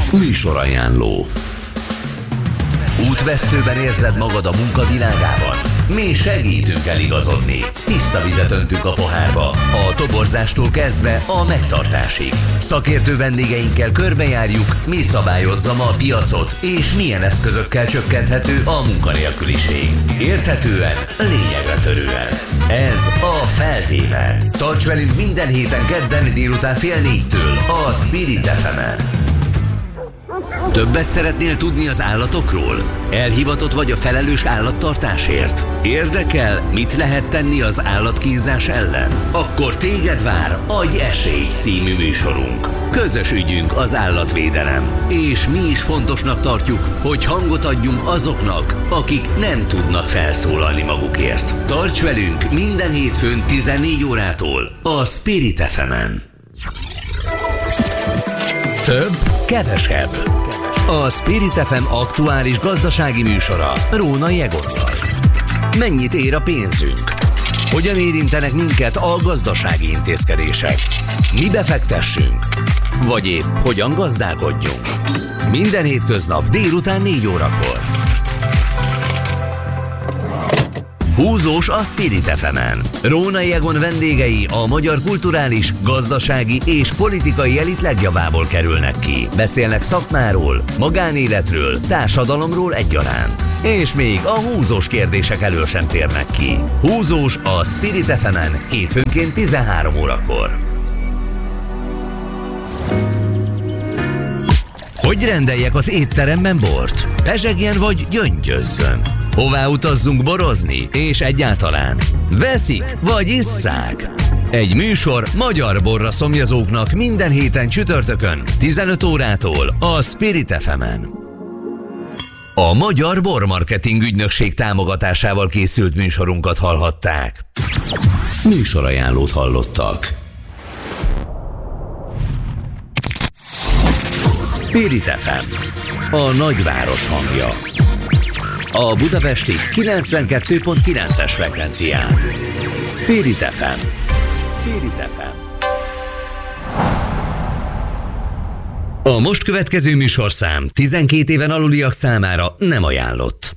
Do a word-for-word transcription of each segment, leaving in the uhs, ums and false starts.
Műsorajánló. Útvesztőben érzed magad a munkavilágában? Mi segítünk eligazodni. Tiszta vizet öntünk a pohárba. A toborzástól kezdve a megtartásig. Szakértő vendégeinkkel körbejárjuk, mi szabályozza ma a piacot, és milyen eszközökkel csökkenthető a munkanélküliség. Érthetően, lényegre törően. Ez a Felvéve. Tarts velünk minden héten kedden délután fél négytől a Spirit ef emen. Többet szeretnél tudni az állatokról? Elhivatott vagy a felelős állattartásért? Érdekel, mit lehet tenni az állatkínzás ellen? Akkor téged vár Adj esélyt című műsorunk. Közös ügyünk az állatvédelem. És mi is fontosnak tartjuk, hogy hangot adjunk azoknak, akik nem tudnak felszólalni magukért. Tarts velünk minden hétfőn tizennégy órától a Spirit ef emen. Több, kevesebb. A Spirit ef em aktuális gazdasági műsora Rónai Egonnal. Mennyit ér a pénzünk? Hogyan érintenek minket a gazdasági intézkedések? Mi befektessünk? Vagy épp hogyan gazdálkodjunk? Minden hétköznap délután négy órakor. Húzós a Spirit ef emen. Rónai Egon vendégei a magyar kulturális, gazdasági és politikai elit legjavából kerülnek ki. Beszélnek szakmáról, magánéletről, társadalomról egyaránt. És még a húzós kérdések elől sem térnek ki. Húzós a Spirit ef emen hétfőnként tizenhárom órakor. Hogy rendeljek az étteremben bort? Pezsegjen vagy gyöngyözzön? Hová utazzunk borozni? És egyáltalán veszik vagy isszák? Egy műsor magyar borra szomjazóknak minden héten csütörtökön tizenöt órától a Spirit ef emen. A Magyar Bormarketing Ügynökség támogatásával készült műsorunkat hallhatták. Műsorajánlót hallottak. Spirit ef em, a nagyváros hangja. A budapesti kilencvenkettő pont kilences frekvencián. Spirit ef em. Spirit ef em. A most következő műsorszám tizenkét éven aluliak számára nem ajánlott.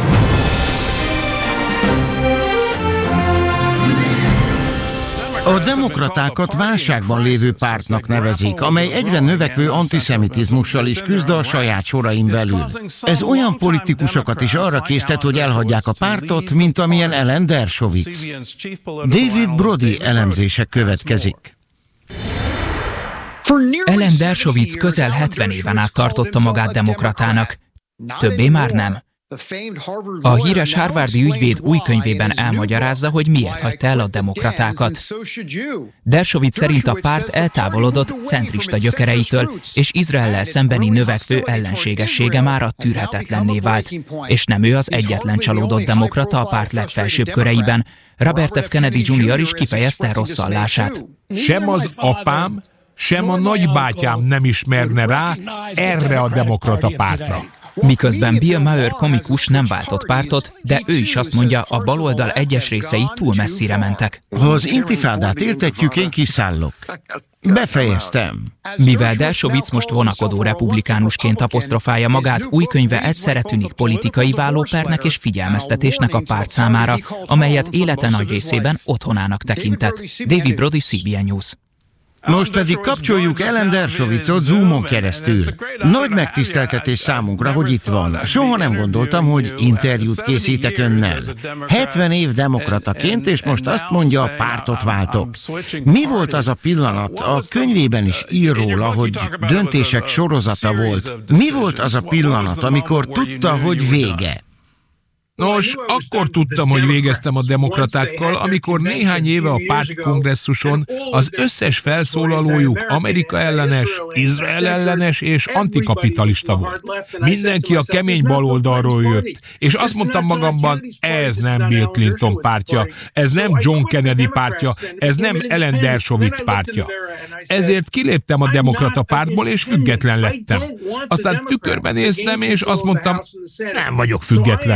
A demokratákat válságban lévő pártnak nevezik, amely egyre növekvő antiszemitizmussal is küzd a saját sorain belül. Ez olyan politikusokat is arra késztet, hogy elhagyják a pártot, mint amilyen Ellen Dershowitz. David Brody elemzése következik. Ellen Dershowitz közel hetven éven át tartotta magát demokratának. Többé már nem. A híres harvardi ügyvéd új könyvében elmagyarázza, hogy miért hagyta el a demokratákat. Dershowitz szerint a párt eltávolodott centrista gyökereitől, és Izraellel szembeni növekvő ellenségessége mára tűrhetetlenné vált. És nem ő az egyetlen csalódott demokrata a párt legfelsőbb köreiben. Robert F. Kennedy junior is kifejezte rosszallását. Sem az apám, sem a nagybátyám nem ismerne rá erre a demokrata pártra. Miközben Bill Maher komikus nem váltott pártot, de ő is azt mondja, a baloldal egyes részei túl messzire mentek. Ha az intifádát éltetjük, én kiszállok. Befejeztem. Mivel Dershowitz most vonakodó republikánusként apostrofálja magát, új könyve egyszerre tűnik politikai vállópernek és figyelmeztetésnek a párt számára, amelyet élete nagy részében otthonának tekintett. David Brody, cé bé en News. Most pedig kapcsoljuk Ellen Dershowitzot Zoomon keresztül. Nagy megtiszteltetés számunkra, hogy itt van. Soha nem gondoltam, hogy interjút készítek önnel. hetven év demokrataként, és most azt mondja, pártot váltok. Mi volt az a pillanat? A könyvében is ír róla, hogy döntések sorozata volt. Mi volt az a pillanat, amikor tudta, hogy vége? Nos, akkor tudtam, hogy végeztem a demokratákkal, amikor néhány éve a pártkongresszuson az összes felszólalójuk Amerika ellenes, Izrael ellenes és antikapitalista volt. Mindenki a kemény baloldalról jött, és azt mondtam magamban, ez nem Bill Clinton pártja, ez nem John Kennedy pártja, ez nem Ellen Dershowitz pártja. Ezért kiléptem a demokrata pártból, és független lettem. Aztán tükörben néztem, és azt mondtam, nem vagyok független.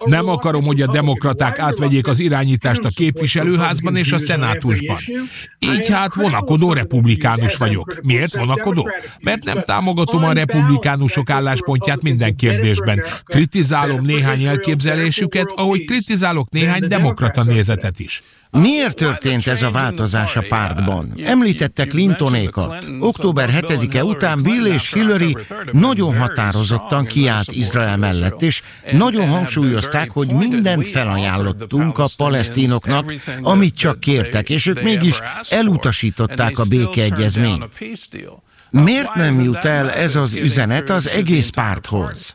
Nem akarom, hogy a demokraták átvegyék az irányítást a képviselőházban és a szenátusban. Így hát vonakodó republikánus vagyok. Miért vonakodó? Mert nem támogatom a republikánusok álláspontját minden kérdésben. Kritizálom néhány elképzelésüket, ahogy kritizálok néhány demokrata nézetet is. Miért történt ez a változás a pártban? Említette Clintonékat. október hetedike után Bill és Hillary nagyon határozottan kiállt Izrael mellett, és nagyon hangsúlyozták, hogy mindent felajánlottunk a palesztinoknak, amit csak kértek, és ők mégis elutasították a békeegyezményt. Miért nem jut el ez az üzenet az egész párthoz?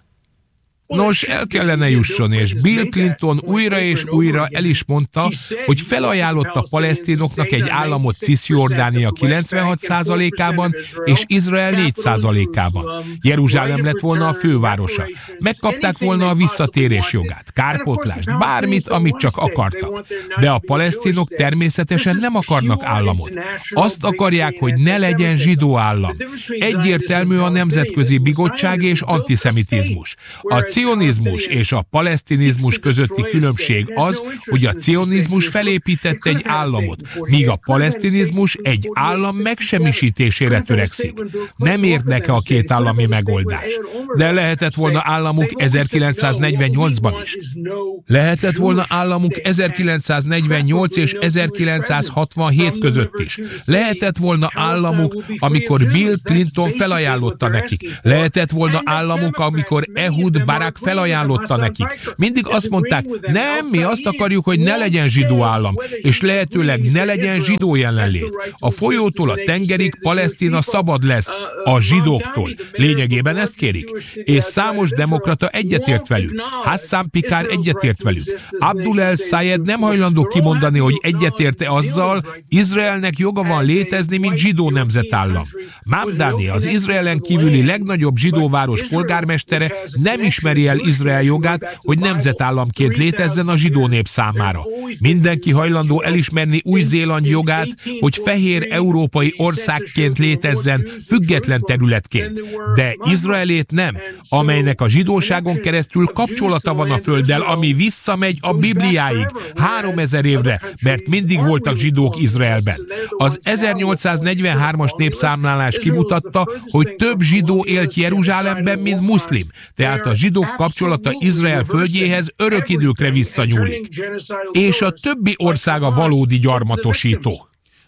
Nos, el kellene jusson, és Bill Clinton újra és újra el is mondta, hogy felajánlott a palesztinoknak egy államot Cisjordánia kilencvenhat százalékában és Izrael négy százalékában. Jeruzsálem lett volna a fővárosa. Megkapták volna a visszatérés jogát, kárpótlást, bármit, amit csak akartak. De a palesztinok természetesen nem akarnak államot. Azt akarják, hogy ne legyen zsidó állam. Egyértelmű a nemzetközi bigottság és antiszemitizmus. A cionizmus és a palesztinizmus közötti különbség az, hogy a cionizmus felépített egy államot, míg a palesztinizmus egy állam megsemmisítésére törekszik. Nem érdeke a két állami megoldás. De lehetett volna államuk ezerkilencszáznegyvennyolcban is. Lehetett volna államuk ezerkilencszáznegyvennyolc és ezerkilencszázhatvanhét között is. Lehetett volna államuk, amikor Bill Clinton felajánlotta nekik. Lehetett volna államuk, amikor Ehud Barak felajánlotta nekik. Mindig azt mondták, nem, mi azt akarjuk, hogy ne legyen zsidó állam, és lehetőleg ne legyen zsidó jelenlét. A folyótól a tengerig Palesztina szabad lesz a zsidóktól. Lényegében ezt kérik. És számos demokrata egyetért velük. Hassan Pikár egyetért velük. Abdul el-Sayed nem hajlandó kimondani, hogy egyetérte azzal, Izraelnek joga van létezni, mint zsidó nemzetállam. Mamdani, az Izraelen kívüli legnagyobb zsidóváros polgármestere nem ismeri el Izrael jogát, hogy nemzetállamként létezzen a zsidó nép számára. Mindenki hajlandó elismerni Új-Zéland jogát, hogy fehér európai országként létezzen, független területként. De Izraelét nem, amelynek a zsidóságon keresztül kapcsolata van a földdel, ami visszamegy a Bibliáig, háromezer évre, mert mindig voltak zsidók Izraelben. Az ezernyolcszáznegyvenhármas népszámlálás kimutatta, hogy több zsidó élt Jeruzsálemben, mint muszlim, tehát a zsidók kapcsolata Izrael földjéhez örök időkre visszanyúlik. És a többi ország a valódi gyarmatosító.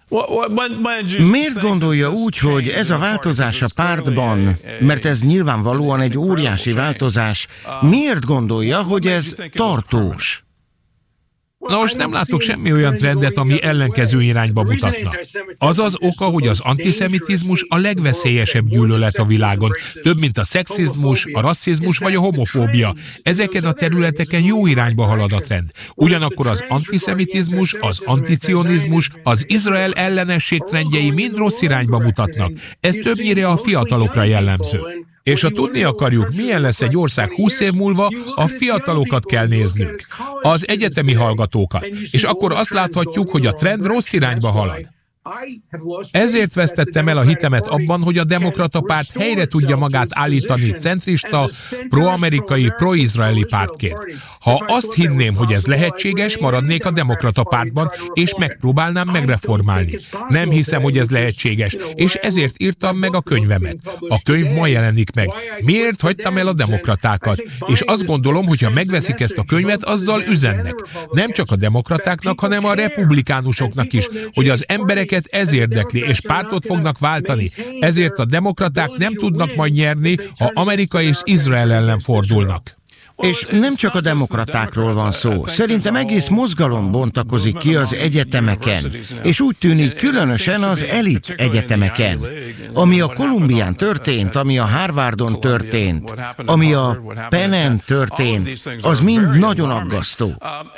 Miért gondolja úgy, hogy ez a változás a pártban, mert ez nyilvánvalóan egy óriási változás, miért gondolja, hogy ez tartós? Nos, nem látok semmi olyan trendet, ami ellenkező irányba mutatna. Az az oka, hogy az antiszemitizmus a legveszélyesebb gyűlölet a világon. Több, mint a szexizmus, a rasszizmus vagy a homofóbia. Ezeken a területeken jó irányba halad a trend. Ugyanakkor az antiszemitizmus, az anticionizmus, az Izrael ellenesség trendjei mind rossz irányba mutatnak. Ez többnyire a fiatalokra jellemző. És ha tudni akarjuk, milyen lesz egy ország húsz év múlva, a fiatalokat kell néznünk, az egyetemi hallgatókat, és akkor azt láthatjuk, hogy a trend rossz irányba halad. Ezért vesztettem el a hitemet abban, hogy a demokrata párt helyre tudja magát állítani centrista, pro-amerikai, pro-izraeli pártként. Ha azt hinném, hogy ez lehetséges, maradnék a demokrata pártban, és megpróbálnám megreformálni. Nem hiszem, hogy ez lehetséges, és ezért írtam meg a könyvemet. A könyv ma jelenik meg. Miért hagytam el a demokratákat? És azt gondolom, hogy ha megveszik ezt a könyvet, azzal üzennek. Nem csak a demokratáknak, hanem a republikánusoknak is, hogy az emberek ez érdekli, és pártot fognak váltani. Ezért a demokraták nem tudnak majd nyerni, ha Amerika és Izrael ellen fordulnak. És nem csak a demokratákról van szó. Szerintem egész mozgalom bontakozik ki az egyetemeken, és úgy tűnik különösen az elit egyetemeken. Ami a Kolumbián történt, ami a Harvardon történt, ami a Penn-en történt, az mind nagyon aggasztó.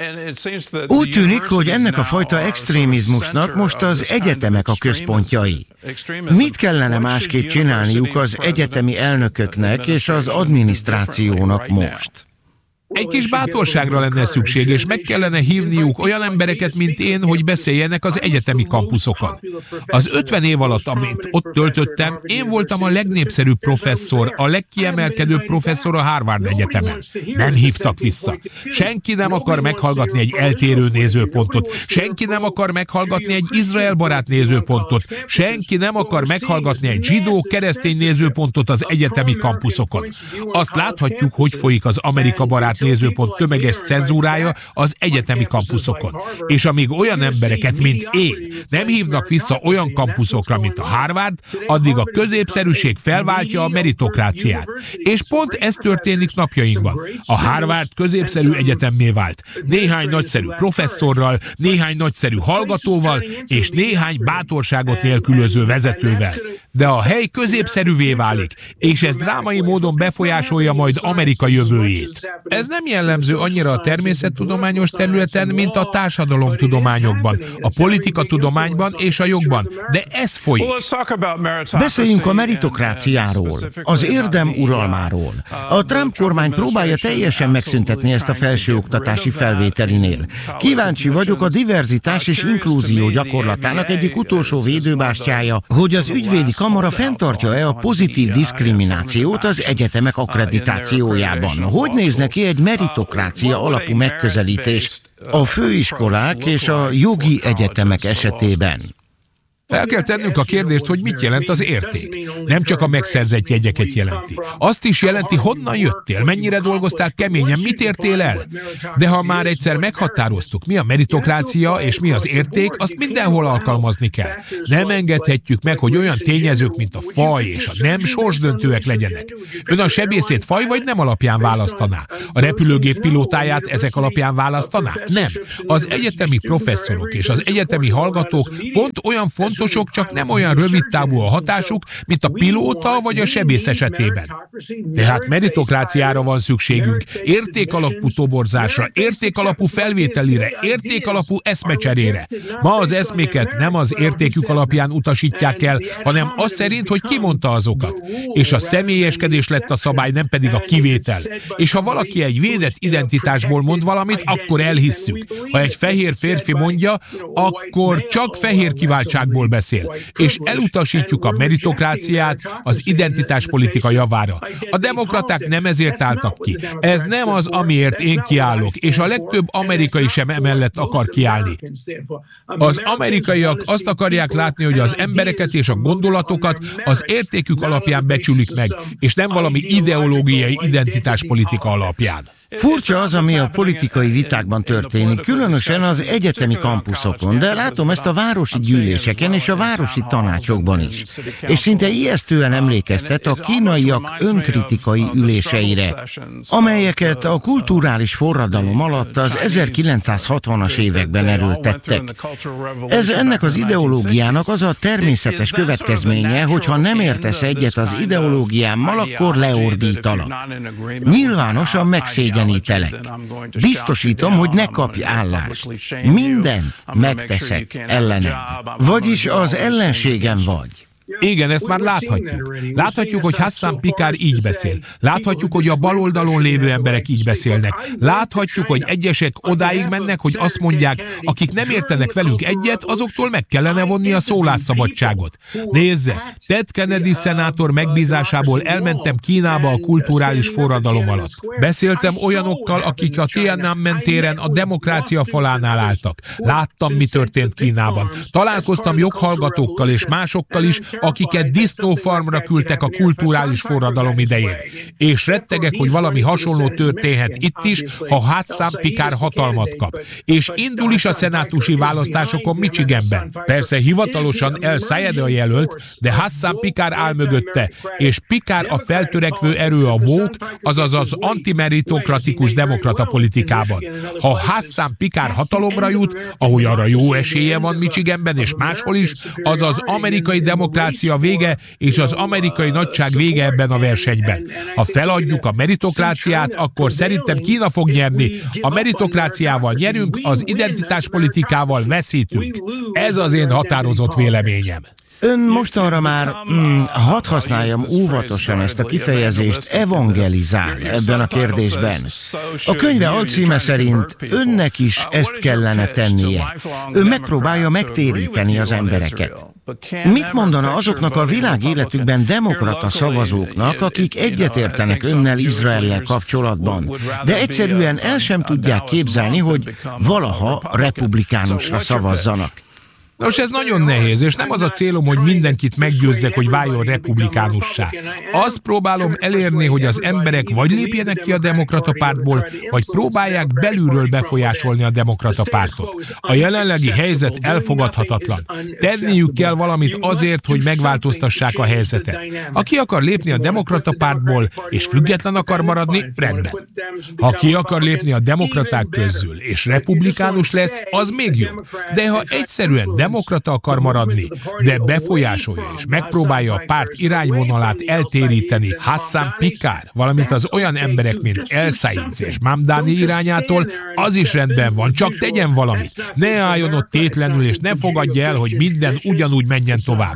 Úgy tűnik, hogy ennek a fajta extrémizmusnak most az egyetemek a központjai. Mit kellene másképp csinálniuk az egyetemi elnököknek és az adminisztrációnak most? Egy kis bátorságra lenne szükség, és meg kellene hívniuk olyan embereket, mint én, hogy beszéljenek az egyetemi kampuszokon. Az ötven év alatt, amit ott töltöttem, én voltam a legnépszerűbb professzor, a legkiemelkedőbb professzor a Harvard Egyetemen. Nem hívtak vissza. Senki nem akar meghallgatni egy eltérő nézőpontot, senki nem akar meghallgatni egy Izrael barát nézőpontot, senki nem akar meghallgatni egy zsidó, keresztény nézőpontot az egyetemi kampuszokon. Azt láthatjuk, hogy folyik az Amerika barát nézőpont tömeges cenzúrája az egyetemi kampuszokon. És amíg olyan embereket, mint én, nem hívnak vissza olyan kampuszokra, mint a Harvard, addig a középszerűség felváltja a meritokráciát. És pont ez történik napjainkban. A Harvard középszerű egyetemmé vált. Néhány nagyszerű professzorral, néhány nagyszerű hallgatóval, és néhány bátorságot nélkülöző vezetővel. De a hely középszerűvé válik, és ez drámai módon befolyásolja majd Amerika jövőjét. Ez nem jellemző annyira a természettudományos területen, mint a társadalomtudományokban, a politikatudományban és a jogban, de ez folyik. Beszéljünk a meritokráciáról, az érdem uralmáról. A Trump kormány próbálja teljesen megszüntetni ezt a felsőoktatási felvételinél. Kíváncsi vagyok a diverzitás és inklúzió gyakorlatának egyik utolsó védőbástyája, hogy az ügyvédi kamara fenntartja-e a pozitív diszkriminációt az egyetemek akkreditációjában. Hogy néz neki egy meritokrácia alapú megközelítés a főiskolák és a jogi egyetemek esetében? Fel kell tennünk a kérdést, hogy mit jelent az érték. Nem csak a megszerzett jegyeket jelenti. Azt is jelenti, honnan jöttél, mennyire dolgoztál keményen, mit értél el. De ha már egyszer meghatároztuk, mi a meritokrácia és mi az érték, azt mindenhol alkalmazni kell. Nem engedhetjük meg, hogy olyan tényezők, mint a faj és a nem sorsdöntőek legyenek. Ön a sebészét faj vagy nem alapján választaná? A repülőgép pilótáját ezek alapján választaná? Nem. Az egyetemi professzorok és az egyetemi hallgatók pont olyan fontos, csak nem olyan rövidtávú a hatásuk, mint a pilóta vagy a sebész esetében. Tehát meritokráciára van szükségünk, értékalapú toborzásra, értékalapú felvételire, értékalapú eszmecserére. Ma az eszméket nem az értékük alapján utasítják el, hanem az szerint, hogy ki mondta azokat. És a személyeskedés lett a szabály, nem pedig a kivétel. És ha valaki egy védett identitásból mond valamit, akkor elhisszük. Ha egy fehér férfi mondja, akkor csak fehér kiváltságból beszél, és elutasítjuk a meritokráciát az identitáspolitika javára. A demokraták nem ezért álltak ki. Ez nem az, amiért én kiállok, és a legtöbb amerikai sem emellett akar kiállni. Az amerikaiak azt akarják látni, hogy az embereket és a gondolatokat az értékük alapján becsülik meg, és nem valami ideológiai identitáspolitika alapján. Furcsa az, ami a politikai vitákban történik, különösen az egyetemi kampuszokon, de látom ezt a városi gyűléseken és a városi tanácsokban is. És szinte ijesztően emlékeztet a kínaiak önkritikai üléseire, amelyeket a kulturális forradalom alatt az ezerkilencszázhatvanas években erőltettek. Ez ennek az ideológiának az a természetes következménye, hogy ha nem értesz egyet az ideológiámmal, akkor leordítalak. Nyilvánosan megszégyenítelek. Biztosítom, hogy ne kapj állást. Mindent megteszek ellenem. Vagyis az ellenségem vagy. Igen, ezt már láthatjuk. Láthatjuk, hogy Hassan Pikár így beszél. Láthatjuk, hogy a baloldalon lévő emberek így beszélnek. Láthatjuk, hogy egyesek odáig mennek, hogy azt mondják, akik nem értenek velünk egyet, azoktól meg kellene vonni a szólásszabadságot. Nézze, Ted Kennedy szenátor megbízásából elmentem Kínába a kulturális forradalom alatt. Beszéltem olyanokkal, akik a Tiananmen téren a demokrácia falánál álltak. Láttam, mi történt Kínában. Találkoztam joghallgatókkal és másokkal is, akiket disznófarmra küldtek a kulturális forradalom idején. És rettegek, hogy valami hasonló történhet itt is, ha Hassan Pikár hatalmat kap. És indul is a szenátusi választásokon Michiganben. Persze hivatalosan El Sayed a jelölt, de Hassan Pikár áll mögötte, és Pikár a feltörekvő erő a woke, azaz az antimeritokratikus demokrata politikában. Ha Hassan Pikár hatalomra jut, ahogy arra jó esélye van Michiganben és máshol is, az az amerikai demokrácia vége és az amerikai nagyság vége ebben a versenyben. Ha feladjuk a meritokráciát, akkor szerintem Kína fog nyerni. A meritokráciával nyerünk, az identitáspolitikával veszítünk. Ez az én határozott véleményem. Ön mostanra már, mm, hadd használjam óvatosan ezt a kifejezést, evangelizál ebben a kérdésben. A könyve alcíme szerint önnek is ezt kellene tennie. Ön megpróbálja megtéríteni az embereket. Mit mondana azoknak a világ életükben demokrata szavazóknak, akik egyetértenek önnel Izraellel kapcsolatban, de egyszerűen el sem tudják képzelni, hogy valaha republikánusra szavazzanak? Nos, ez nagyon nehéz, és nem az a célom, hogy mindenkit meggyőzzek, hogy váljon republikánussá. Azt próbálom elérni, hogy az emberek vagy lépjenek ki a demokrata pártból, vagy próbálják belülről befolyásolni a demokrata pártot. A jelenlegi helyzet elfogadhatatlan. Tenniük kell valamit azért, hogy megváltoztassák a helyzetet. Aki akar lépni a demokrata pártból, és független akar maradni, rendben. Ha ki akar lépni a demokraták közül, és republikánus lesz, az még jobb. De ha egyszerűen demokrata akar maradni, de befolyásolja és megpróbálja a párt irányvonalát eltéríteni Hassan Pikár, valamint az olyan emberek, mint El Said és Mamdani irányától, az is rendben van, csak tegyen valamit. Ne álljon ott tétlenül, és ne fogadja el, hogy minden ugyanúgy menjen tovább.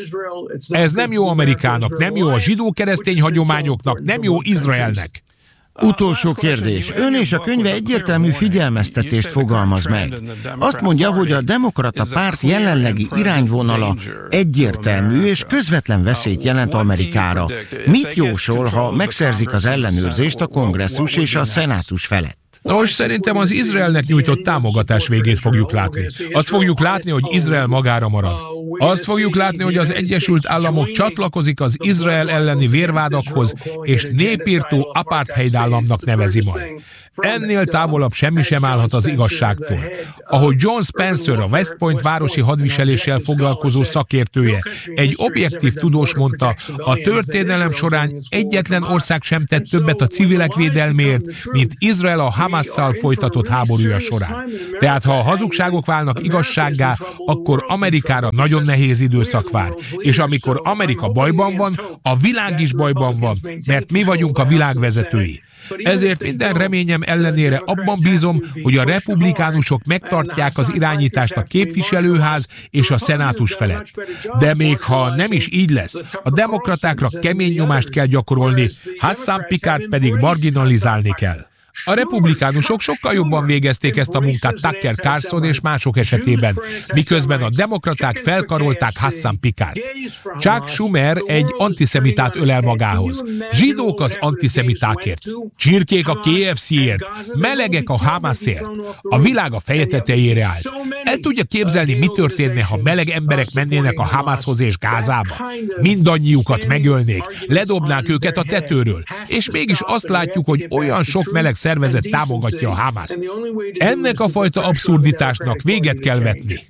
Ez nem jó Amerikának, nem jó a zsidó-keresztény hagyományoknak, nem jó Izraelnek. Utolsó kérdés. Ön és a könyve egyértelmű figyelmeztetést fogalmaz meg. Azt mondja, hogy a demokrata párt jelenlegi irányvonala egyértelmű és közvetlen veszélyt jelent Amerikára. Mit jósol, ha megszerzik az ellenőrzést a kongresszus és a szenátus felett? Nos, szerintem az Izraelnek nyújtott támogatás végét fogjuk látni. Azt fogjuk látni, hogy Izrael magára marad. Azt fogjuk látni, hogy az Egyesült Államok csatlakozik az Izrael elleni vérvádakhoz, és népirtó apartheid államnak nevezi majd. Ennél távolabb semmi sem állhat az igazságtól. Ahogy John Spencer, a West Point városi hadviseléssel foglalkozó szakértője, egy objektív tudós mondta, a történelem során egyetlen ország sem tett többet a civilek védelméért, mint Izrael a Hamasszal folytatott háborúja során. Tehát ha a hazugságok válnak igazsággá, akkor Amerikára nagyon nehéz időszak vár. És amikor Amerika bajban van, a világ is bajban van, mert mi vagyunk a világvezetői. Ezért minden reményem ellenére abban bízom, hogy a republikánusok megtartják az irányítást a képviselőház és a szenátus felett. De még ha nem is így lesz, a demokratákra kemény nyomást kell gyakorolni, Hassan Pikárt pedig marginalizálni kell. A republikánusok sokkal jobban végezték ezt a munkát Tucker Carlson és mások esetében, miközben a demokraták felkarolták Hassan Pikárt. Chuck Schumer egy antiszemitát ölel magához. Zsidók az antiszemitákért, csirkék a ká ef cé-ért, melegek a Hamasért. A világ a feje tetejére állt. El tudja képzelni, mi történne, ha meleg emberek mennének a Hamashoz és Gázába? Mindannyiukat megölnék, ledobnák őket a tetőről, és mégis azt látjuk, hogy olyan sok meleg szervezet támogatja a Hamaszt. Ennek a fajta abszurditásnak véget kell vetni.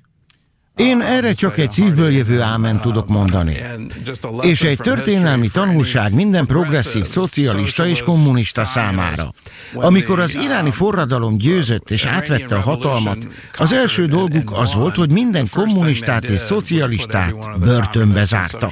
Én erre csak egy szívből jövő ámen tudok mondani. És egy történelmi tanulság minden progresszív szocialista és kommunista számára. Amikor az iráni forradalom győzött és átvette a hatalmat, az első dolguk az volt, hogy minden kommunistát és szocialistát börtönbe zártak.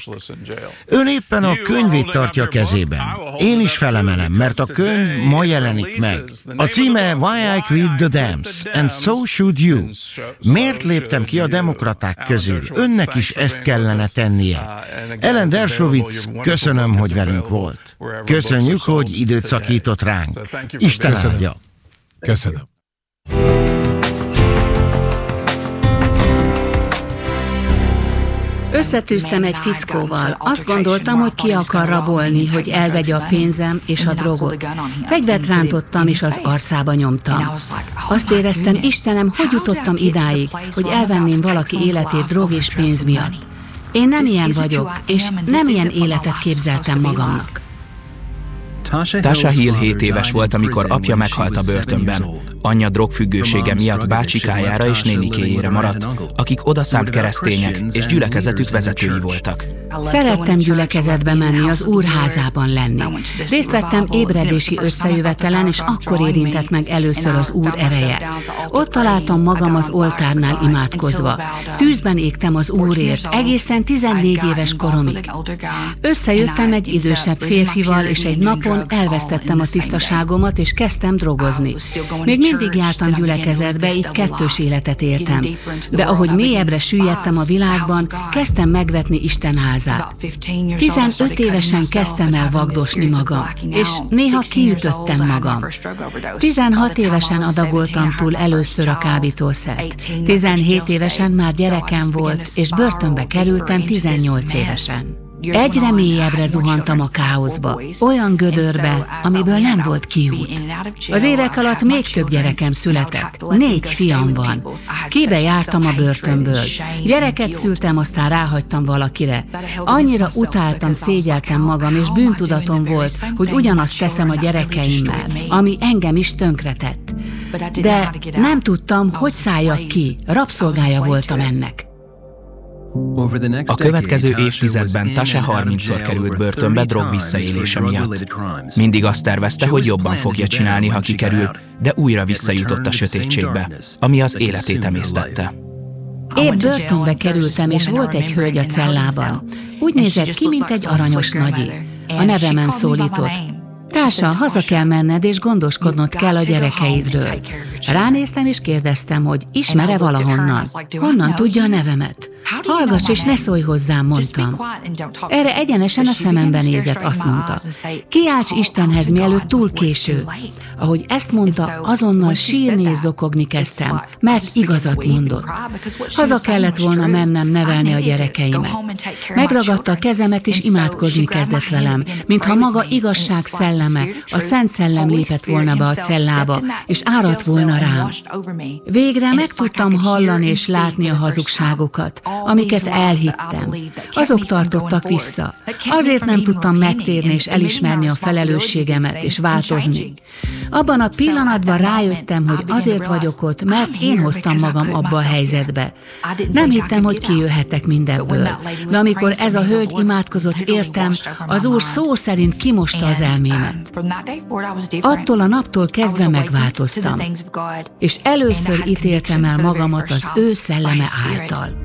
Ön éppen a könyvét tartja a kezében. Én is felemelem, mert a könyv ma jelenik meg. A címe Why I Quit the Dems, and so should you. Miért léptem ki a demokraták közül? Önnek is ezt kellene tennie. Ellen Dershowitz, köszönöm, hogy velünk volt. Köszönjük, hogy időt szakított ránk. Isten áldja. Köszönöm. Összetűztem egy fickóval. Azt gondoltam, hogy ki akar rabolni, hogy elvegye a pénzem és a drogot. Fegyvert rántottam, és az arcába nyomtam. Azt éreztem, Istenem, hogy jutottam idáig, hogy elvenném valaki életét drog és pénz miatt. Én nem ilyen vagyok, és nem ilyen életet képzeltem magamnak. Tasha Hill hét éves volt, amikor apja meghalt a börtönben. Anyja drogfüggősége miatt bácsikájára és nénikéjére maradt, akik odaszánt keresztények és gyülekezetük vezetői voltak. Szerettem gyülekezetbe menni, az Úr házában lenni. Részt vettem ébredési összejövetelen, és akkor érintett meg először az Úr ereje. Ott találtam magam az oltárnál imádkozva. Tűzben égtem az Úrért, egészen tizennégy éves koromig. Összejöttem egy idősebb férfival, és egy napon elvesztettem a tisztaságomat, és kezdtem drogozni. Még mindig jártam gyülekezetbe, így kettős életet éltem. De ahogy mélyebbre süllyedtem a világban, kezdtem megvetni Isten házát. tizenöt évesen kezdtem el vagdosni magam, és néha kiütöttem magam. tizenhat évesen adagoltam túl először a kábítószert. tizenhét évesen már gyerekem volt, és börtönbe kerültem tizennyolc évesen. Egyre mélyebbre zuhantam a káoszba, olyan gödörbe, amiből nem volt kiút. Az évek alatt még több gyerekem született, négy fiam van. Kibe jártam a börtönből. Gyereket szültem, aztán ráhagytam valakire. Annyira utáltam, szégyeltem magam, és bűntudatom volt, hogy ugyanazt teszem a gyerekeimmel, ami engem is tönkretett. De nem tudtam, hogy szálljak ki, rabszolgája voltam ennek. A következő évtizedben Tasha harmincszor került börtönbe drog visszaélése miatt. Mindig azt tervezte, hogy jobban fogja csinálni, ha kikerül, de újra visszajutott a sötétségbe, ami az életét emésztette. Épp börtönbe kerültem, és volt egy hölgy a cellában. Úgy nézett ki, mint egy aranyos nagyi. A nevemen szólított. Tasha, haza kell menned, és gondoskodnod kell a gyerekeidről. Ránéztem, és kérdeztem, hogy ismer-e valahonnan. Honnan tudja a nevemet? Hallgass, és ne szólj hozzám, mondtam. Erre egyenesen a szemembe nézett, azt mondta. Kiálts Istenhez, mielőtt túl késő. Ahogy ezt mondta, azonnal sírni és zokogni kezdtem, mert igazat mondott. Haza kellett volna mennem nevelni a gyerekeimet. Megragadta a kezemet, és imádkozni kezdett velem, mintha maga igazság szelleme, a Szent Szellem lépett volna be a cellába, és áradt volna rám. Végre meg tudtam hallani és látni a hazugságokat, amiket elhittem. Azok tartottak vissza. Azért nem tudtam megtérni és elismerni a felelősségemet és változni. Abban a pillanatban rájöttem, hogy azért vagyok ott, mert én hoztam magam abba a helyzetbe. Nem hittem, hogy kijöhetek mindebből. De amikor ez a hölgy imádkozott értem, az Úr szó szerint kimosta az elmémet. Attól a naptól kezdve megváltoztam, és először ítéltem el magamat az ő szelleme által.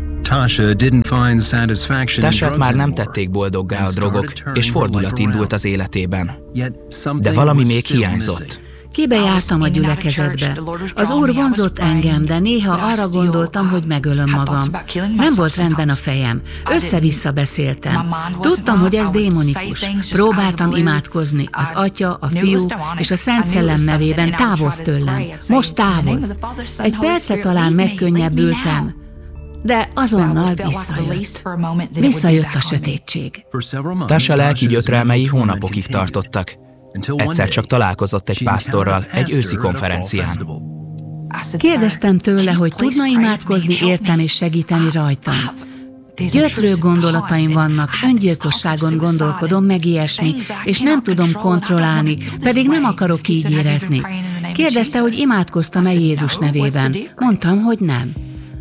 Tashát már nem tették boldoggá a drogok, és fordulat indult az életében. De valami még hiányzott. Kibe jártam a gyülekezetbe. Az Úr vonzott engem, de néha arra gondoltam, hogy megölöm magam. Nem volt rendben a fejem. Össze-vissza beszéltem. Tudtam, hogy ez démonikus. Próbáltam imádkozni. Az Atya, a Fiú és a Szent Szellem nevében távozz tőlem. Most távozz. Egy percet talán megkönnyebbültem, de azonnal visszajött. Visszajött a sötétség. Tasha lelki gyötrelmei hónapokig tartottak. Egyszer csak találkozott egy pásztorral egy őszi konferencián. Kérdeztem tőle, hogy tudna imádkozni értem és segíteni rajtam. Gyötrő gondolataim vannak, öngyilkosságon gondolkodom, meg ilyesmi, és nem tudom kontrollálni, pedig nem akarok így érezni. Kérdezte, hogy imádkoztam-e Jézus nevében. Mondtam, hogy nem.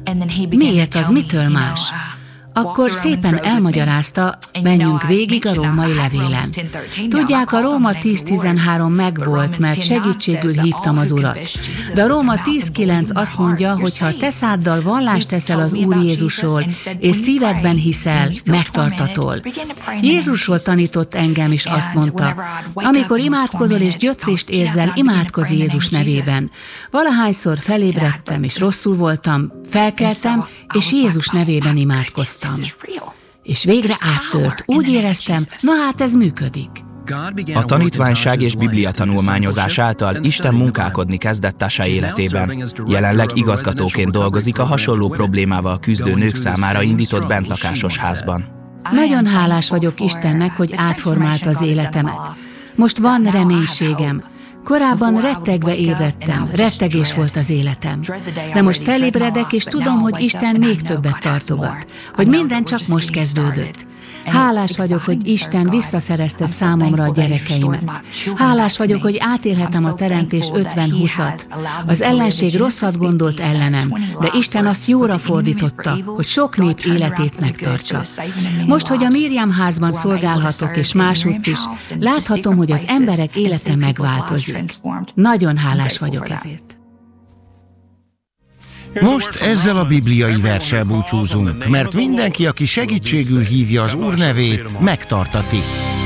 Miért az, mitől más? Akkor szépen elmagyarázta, menjünk végig a római levélen. Tudják, a Róma tíz tizenhárom megvolt, mert segítségül hívtam az Urat. De a Róma tíz kilenc azt mondja, hogy ha te száddal vallást teszel az Úr Jézusról, és szívedben hiszel, megtartatol. Jézusról tanított engem, és azt mondta, amikor imádkozol és gyötrést érzel, imádkozz Jézus nevében. Valahányszor felébredtem, és rosszul voltam, felkeltem, és Jézus nevében imádkoztam. És végre áttört. Úgy éreztem, na hát ez működik. A tanítványság és Biblia tanulmányozás által Isten munkálkodni kezdett Tasha életében. Jelenleg igazgatóként dolgozik a hasonló problémával küzdő nők számára indított bentlakásos házban. Nagyon hálás vagyok Istennek, hogy átformálta az életemet. Most van reménységem. Korábban rettegve ébredtem, rettegés volt az életem. De most felébredek, és tudom, hogy Isten még többet tartogat, hogy minden csak most kezdődött. Hálás vagyok, hogy Isten visszaszerezte számomra a gyerekeimet. Hálás vagyok, hogy átélhetem a teremtés ötven-húszat. Az ellenség rosszat gondolt ellenem, de Isten azt jóra fordította, hogy sok nép életét megtartsa. Most, hogy a Miriam házban szolgálhatok és másútt is, láthatom, hogy az emberek élete megváltozik. Nagyon hálás vagyok ezért. Most ezzel a bibliai verssel búcsúzunk, mert mindenki, aki segítségül hívja az Úr nevét, megtartatik.